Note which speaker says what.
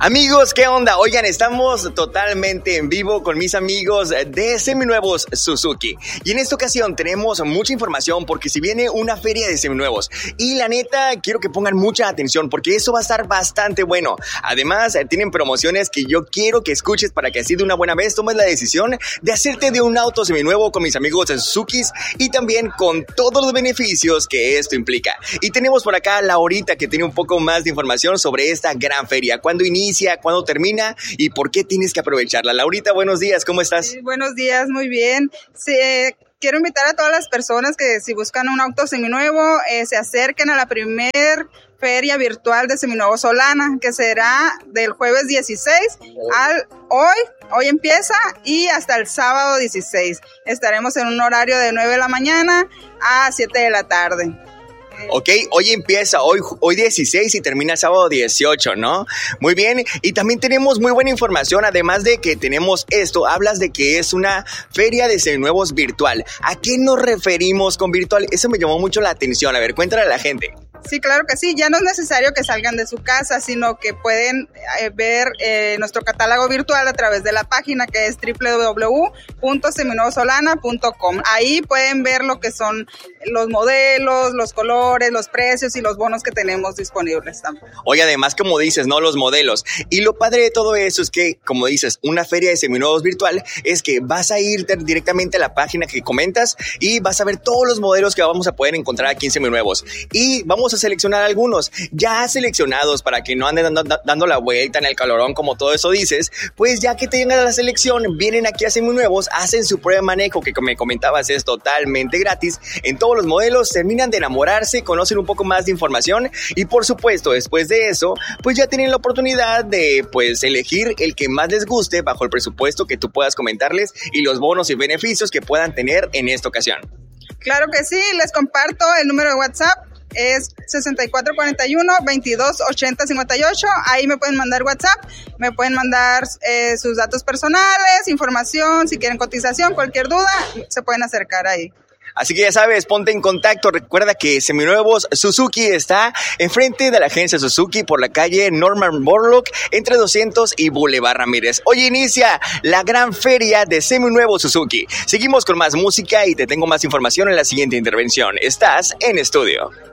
Speaker 1: Amigos, ¿qué onda? Oigan, estamos totalmente en vivo con mis amigos de Seminuevos Suzuki. Y en esta ocasión tenemos mucha información porque si viene una feria de seminuevos. Y la neta, quiero que pongan mucha atención porque eso va a estar bastante bueno. Además, tienen promociones que yo quiero que escuches para que así de una buena vez tomes la decisión de hacerte de un auto seminuevo con mis amigos de Suzuki y también con todos los beneficios que esto implica. Y tenemos por acá a Laurita que tiene un poco más de información sobre esta gran feria. ¿Cuándo inicia? ¿Cuándo termina? ¿Y por qué tienes que aprovecharla? Laurita, buenos días, ¿cómo estás?
Speaker 2: Sí, buenos días, muy bien. Sí, quiero invitar a todas las personas que si buscan un auto seminuevo, se acerquen a la primer feria virtual de Seminuevo Solana, que será del jueves 16 al hoy empieza y hasta el sábado 16. Estaremos en un horario de 9 de la mañana a 7 de la tarde.
Speaker 1: Ok, hoy empieza, hoy 16 y termina sábado 18, ¿no? Muy bien, y también tenemos muy buena información, además de que tenemos esto, hablas de que es una feria de seminuevos virtual. ¿A qué nos referimos con virtual? Eso me llamó mucho la atención, a ver, cuéntale a la gente.
Speaker 2: Sí, claro que sí, ya no es necesario que salgan de su casa, sino que pueden ver nuestro catálogo virtual a través de la página que es www.seminuevosolana.com. Ahí pueden ver lo que son los modelos, los colores, los precios y los bonos que tenemos disponibles también.
Speaker 1: Oye, además, como dices, ¿no? Los modelos. Y lo padre de todo eso es que, como dices, una feria de seminuevos virtual es que vas a ir directamente a la página que comentas y vas a ver todos los modelos que vamos a poder encontrar aquí en Seminuevos. Y vamos a seleccionar algunos ya seleccionados para que no anden dando la vuelta en el calorón como todo eso dices, pues ya que tengan la selección, vienen aquí a Seminuevos, hacen su prueba de manejo que como me comentabas es totalmente gratis en todos los modelos, terminan de enamorarse, conocen un poco más de información y por supuesto después de eso pues ya tienen la oportunidad de pues elegir el que más les guste bajo el presupuesto que tú puedas comentarles y los bonos y beneficios que puedan tener en esta ocasión.
Speaker 2: Claro que sí, les comparto el número de WhatsApp. Es 6441-2280-58. Ahí me pueden mandar WhatsApp, me pueden mandar sus datos personales, información, si quieren cotización, cualquier duda, se pueden acercar ahí.
Speaker 1: Así que ya sabes, ponte en contacto. Recuerda que Seminuevos Suzuki está enfrente de la agencia Suzuki por la calle Norman Borlaug entre 200 y Boulevard Ramírez. Hoy inicia la gran feria de Seminuevos Suzuki. Seguimos con más música y te tengo más información en la siguiente intervención. Estás en estudio.